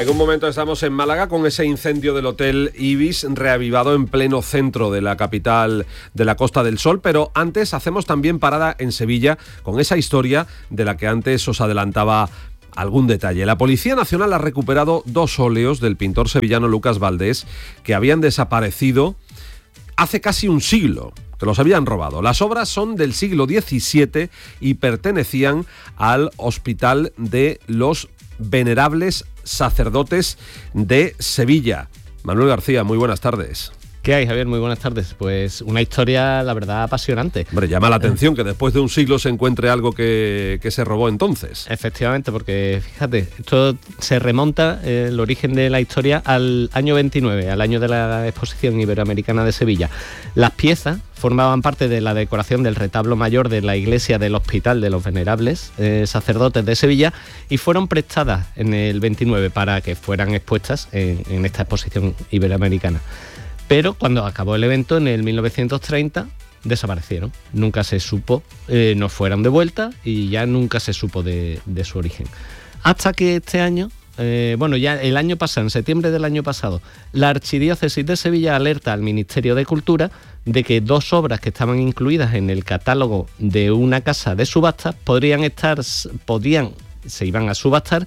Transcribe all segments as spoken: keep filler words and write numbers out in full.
En un momento estamos en Málaga con ese incendio del Hotel Ibis reavivado en pleno centro de la capital de la Costa del Sol, pero antes hacemos también parada en Sevilla con esa historia de la que antes os adelantaba algún detalle. La Policía Nacional ha recuperado dos óleos del pintor sevillano Lucas Valdés que habían desaparecido hace casi un siglo, que los habían robado. Las obras son del siglo diecisiete y pertenecían al Hospital de los Venerables Sacerdotes de Sevilla. Manuel García, muy buenas tardes. ¿Qué hay, Javier? Muy buenas tardes. Pues una historia, la verdad, apasionante. Hombre, llama la atención que después de un siglo se encuentre algo que, que se robó entonces. Efectivamente, porque fíjate, esto se remonta, eh, el origen de la historia, al año veintinueve, al año de la Exposición Iberoamericana de Sevilla. Las piezas formaban parte de la decoración del retablo mayor de la iglesia del Hospital de los Venerables eh, Sacerdotes de Sevilla y fueron prestadas en el veintinueve para que fueran expuestas en, en esta Exposición Iberoamericana. Pero cuando acabó el evento, en el mil novecientos treinta, desaparecieron. Nunca se supo, eh, no fueron de vuelta y ya nunca se supo de, de su origen. Hasta que este año, eh, bueno, ya el año pasado, en septiembre del año pasado, la Archidiócesis de Sevilla alerta al Ministerio de Cultura de que dos obras que estaban incluidas en el catálogo de una casa de subastas podrían estar, podrían, se iban a subastar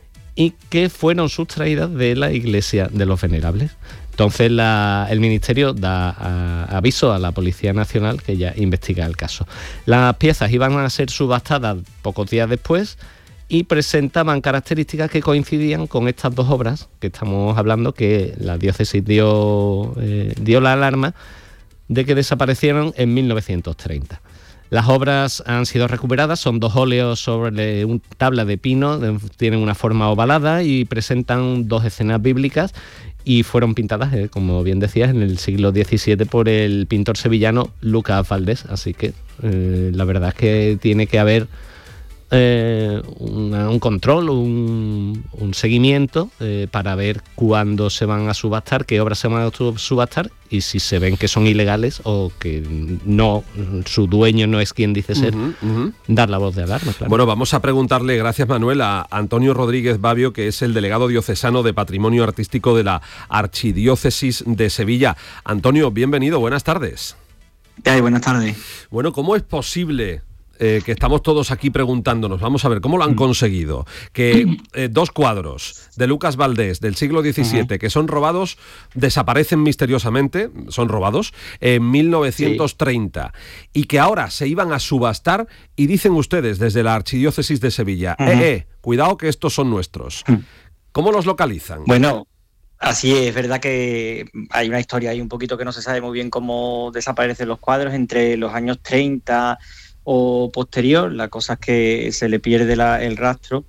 y que fueron sustraídas de la iglesia de los Venerables. Entonces la, el Ministerio da a, aviso a la Policía Nacional que ya investiga el caso. Las piezas iban a ser subastadas pocos días después y presentaban características que coincidían con estas dos obras que estamos hablando, que la diócesis dio, eh, dio la alarma de que desaparecieron en mil novecientos treinta. Las obras han sido recuperadas, son dos óleos sobre una tabla de pino, tienen una forma ovalada y presentan dos escenas bíblicas y fueron pintadas, eh, como bien decías, en el siglo diecisiete por el pintor sevillano Lucas Valdés. Así que eh, la verdad es que tiene que haber eh, una, un control, un, un seguimiento eh, para ver cuándo se van a subastar, qué obras se van a subastar y si se ven que son ilegales o que no, su dueño no es quien dice ser, uh-huh, uh-huh. dar la voz de alarma. Claro. Bueno, vamos a preguntarle, gracias Manuel, a Antonio Rodríguez Babio, que es el delegado diocesano de Patrimonio Artístico de la Archidiócesis de Sevilla. Antonio, bienvenido, buenas tardes. ¿Qué hay? Buenas tardes. Bueno, ¿cómo es posible Eh, que estamos todos aquí preguntándonos, vamos a ver, ¿cómo lo han conseguido? Que eh, dos cuadros de Lucas Valdés del siglo diecisiete, uh-huh. que son robados, desaparecen misteriosamente, son robados, en mil novecientos treinta, sí. y que ahora se iban a subastar y dicen ustedes desde la Archidiócesis de Sevilla, uh-huh. eh, eh, cuidado que estos son nuestros. Uh-huh. ¿Cómo los localizan? Bueno, así es, verdad que hay una historia ahí un poquito que no se sabe muy bien cómo desaparecen los cuadros entre los años treinta o posterior, la cosa es que se le pierde la, el rastro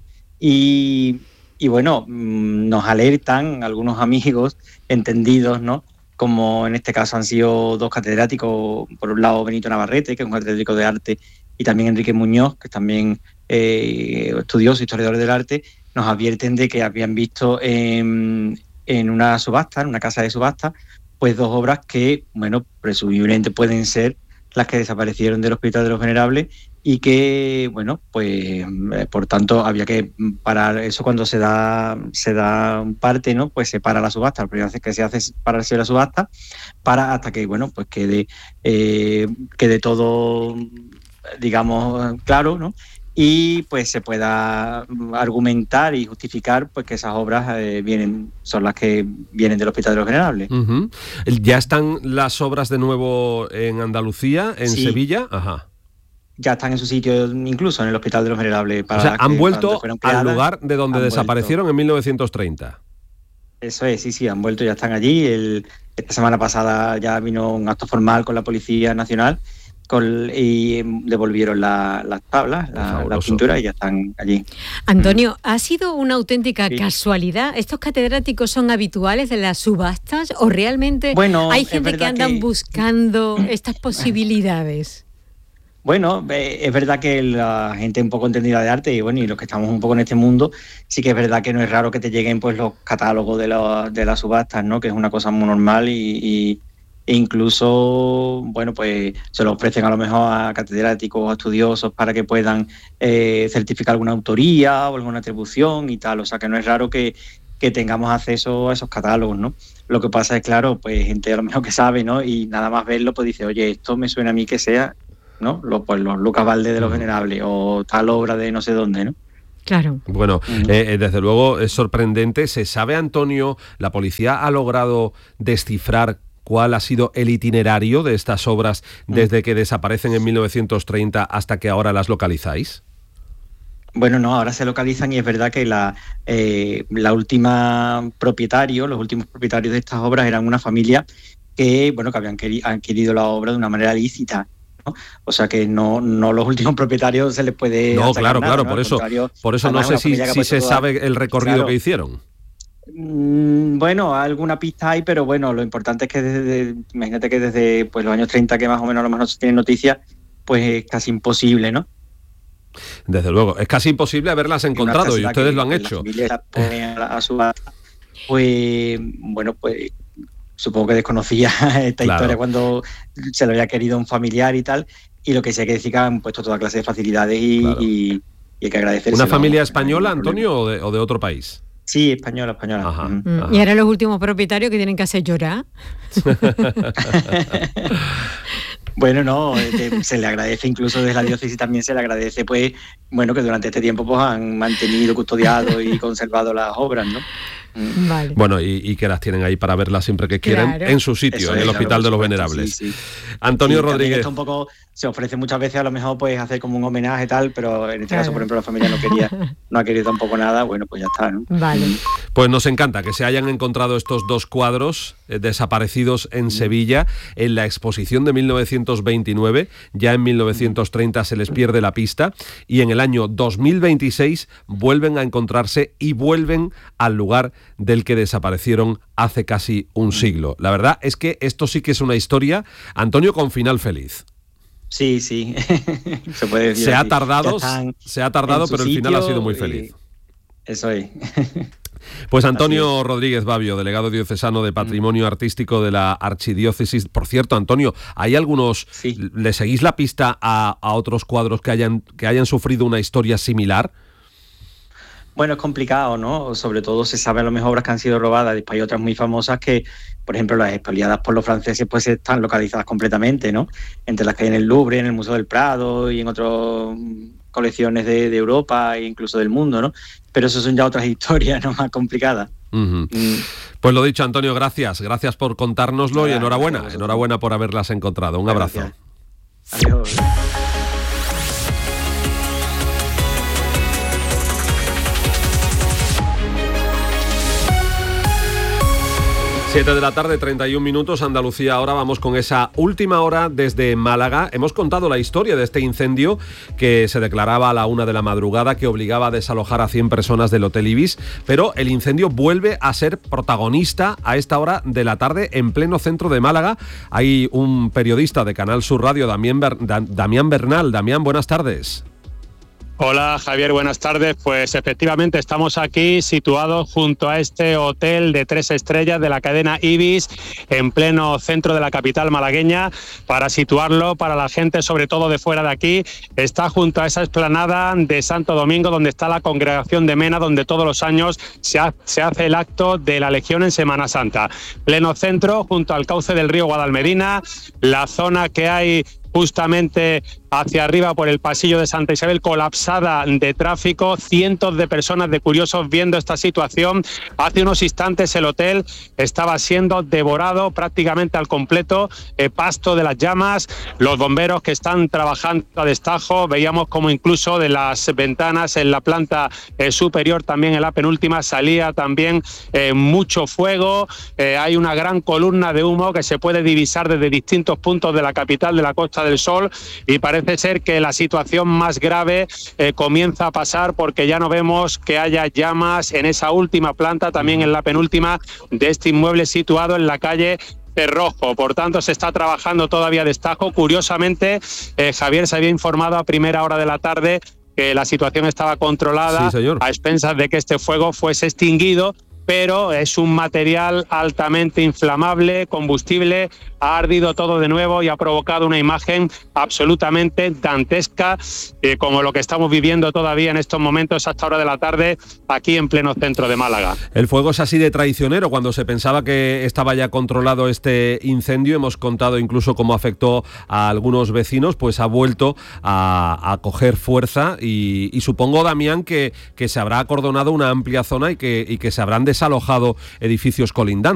y, y bueno, nos alertan algunos amigos entendidos, ¿no? Como en este caso han sido dos catedráticos, por un lado Benito Navarrete, que es un catedrático de arte, y también Enrique Muñoz, que es también eh, estudioso, historiador del arte, nos advierten de que habían visto en, en una subasta, en una casa de subasta, pues dos obras que, bueno, presumiblemente pueden ser las que desaparecieron del Hospital de los Venerables y que, bueno, pues por tanto había que parar eso cuando se da se da un parte, ¿no? Pues se para la subasta, la primera vez que se hace es pararse la subasta para hasta que, bueno, pues quede eh, quede todo, digamos, claro, ¿no? Y pues se pueda argumentar y justificar pues que esas obras eh, vienen son las que vienen del Hospital de los Venerables. Uh-huh. ¿Ya están las obras de nuevo en Andalucía, en sí. Sevilla? Ajá. Ya están en su sitio, incluso en el Hospital de los Venerables. Para o sea, han que, vuelto al lugar de donde desaparecieron vuelto. en mil novecientos treinta. Eso es, sí, sí, han vuelto, ya están allí. El, esta semana pasada ya vino un acto formal con la Policía Nacional Con, y devolvieron la, las tablas, la, la pintura y ya están allí. Antonio, ¿ha sido una auténtica sí. casualidad? ¿Estos catedráticos son habituales de las subastas o realmente bueno, hay gente que andan que... buscando estas posibilidades? Bueno, es verdad que la gente un poco entendida de arte y bueno, y los que estamos un poco en este mundo, sí que es verdad que no es raro que te lleguen pues los catálogos de, la, de las subastas, ¿no? Que es una cosa muy normal y... y E incluso, bueno, pues se lo ofrecen a lo mejor a catedráticos o estudiosos para que puedan eh, certificar alguna autoría o alguna atribución y tal. O sea que no es raro que, que tengamos acceso a esos catálogos, ¿no? Lo que pasa es, claro, pues gente a lo mejor que sabe, ¿no? Y nada más verlo, pues dice, oye, esto me suena a mí que sea, ¿no? Los, pues los Lucas Valdés de los Venerables o tal obra de no sé dónde, ¿no? Claro. Bueno, uh-huh. eh, desde luego es sorprendente. ¿Se sabe, Antonio, la policía ha logrado descifrar cuál ha sido el itinerario de estas obras desde que desaparecen en mil novecientos treinta hasta que ahora las localizáis? Bueno, no, ahora se localizan y es verdad que la, eh, la última propietario, los últimos propietarios de estas obras eran una familia que, bueno, que habían adquirido la obra de una manera lícita, ¿no? O sea que no, no los últimos propietarios se les puede... No, claro, nada, claro, ¿no? por eso, por eso no sé si, si se toda... sabe el recorrido claro. que hicieron. Bueno, alguna pista hay, pero bueno, lo importante es que desde, imagínate que desde pues, los años treinta, que más o menos a lo mejor no se tienen noticias, pues es casi imposible, ¿no? Desde luego, es casi imposible haberlas encontrado y ustedes lo han hecho. La a, a su pues, bueno, pues supongo que desconocía esta claro. historia cuando se lo había querido un familiar y tal, y lo que sí hay que decir que han puesto toda clase de facilidades y, claro. y, y hay que agradecer. ¿Una familia española, Antonio, o de, o de otro país? Sí, española, española. Ajá, mm. ajá. Y ahora los últimos propietarios que tienen que hacer llorar. Bueno, no, se le agradece incluso desde la diócesis también se le agradece, pues, bueno, que durante este tiempo pues han mantenido, custodiado y conservado las obras, ¿no? Vale. Bueno, y, y que las tienen ahí para verlas siempre que quieren, claro. en su sitio, Eso en es, el Hospital claro, de los supuesto, Venerables. Sí, sí. Antonio sí, Rodríguez. Esto un poco se ofrece muchas veces a lo mejor pues hacer como un homenaje y tal, pero en este claro. caso, por ejemplo, la familia no quería, no ha querido tampoco nada, bueno, pues ya está, ¿no? Vale. Pues nos encanta que se hayan encontrado estos dos cuadros eh, desaparecidos en mm. Sevilla en la exposición de mil novecientos veintinueve, ya en mil novecientos treinta se les pierde la pista y en el año dos mil veintiséis vuelven a encontrarse y vuelven al lugar del que desaparecieron hace casi un siglo. La verdad es que esto sí que es una historia, Antonio, con final feliz. Sí, sí, se puede decir. Se ha tardado, se ha tardado, pero el final ha sido muy feliz. Eso es. Pues Antonio Rodríguez Babio, delegado diocesano de Patrimonio Artístico de la Archidiócesis. Por cierto, Antonio, ¿hay algunos, sí. le seguís la pista a, a otros cuadros que hayan, que hayan sufrido una historia similar? Bueno, es complicado, ¿no? Sobre todo se sabe a lo mejor obras que han sido robadas, después hay otras muy famosas que, por ejemplo, las expoliadas por los franceses, pues están localizadas completamente, ¿no? Entre las que hay en el Louvre, en el Museo del Prado y en otras colecciones de, de Europa e incluso del mundo, ¿no? Pero eso son ya otras historias, ¿no? Más complicadas. Uh-huh. Mm. Pues lo dicho, Antonio, gracias. Gracias por contárnoslo Nada, y enhorabuena. Enhorabuena por haberlas encontrado. Un gracias. Abrazo. Adiós. siete de la tarde, treinta y un minutos, Andalucía. Ahora vamos con esa última hora desde Málaga. Hemos contado la historia de este incendio que se declaraba a la una de la madrugada, que obligaba a desalojar a cien personas del Hotel Ibis, pero el incendio vuelve a ser protagonista a esta hora de la tarde en pleno centro de Málaga. Hay un periodista de Canal Sur Radio, Damián, Ber- Damián Bernal. Damián, buenas tardes. Hola Javier, buenas tardes. Pues efectivamente estamos aquí situados junto a este hotel de tres estrellas de la cadena Ibis en pleno centro de la capital malagueña. Para situarlo para la gente, sobre todo de fuera de aquí, está junto a esa explanada de Santo Domingo donde está la congregación de Mena, donde todos los años se, ha, se hace el acto de la Legión en Semana Santa. Pleno centro, junto al cauce del río Guadalmedina, la zona que hay justamente hacia arriba por el pasillo de Santa Isabel, colapsada de tráfico, cientos de personas, de curiosos viendo esta situación. Hace unos instantes el hotel estaba siendo devorado prácticamente al completo, eh, pasto de las llamas, los bomberos que están trabajando a destajo, veíamos como incluso de las ventanas en la planta eh, superior, también en la penúltima, salía también eh, mucho fuego, eh, hay una gran columna de humo que se puede divisar desde distintos puntos de la capital, de la Costa del Sol, y parece ser que la situación más grave eh, comienza a pasar, porque ya no vemos que haya llamas en esa última planta, también en la penúltima de este inmueble situado en la calle Cerrojo. Por tanto, se está trabajando todavía a destajo. Curiosamente, eh, Javier se había informado a primera hora de la tarde que la situación estaba controlada, sí, a expensas de que este fuego fuese extinguido, pero es un material altamente inflamable, combustible, ha ardido todo de nuevo y ha provocado una imagen absolutamente dantesca, eh, como lo que estamos viviendo todavía en estos momentos a esta hora de la tarde aquí en pleno centro de Málaga. El fuego es así de traicionero. Cuando se pensaba que estaba ya controlado este incendio, hemos contado incluso cómo afectó a algunos vecinos, pues ha vuelto a, a coger fuerza y, y supongo, Damián, que, que se habrá acordonado una amplia zona y que, y que se habrán desalojado edificios colindantes.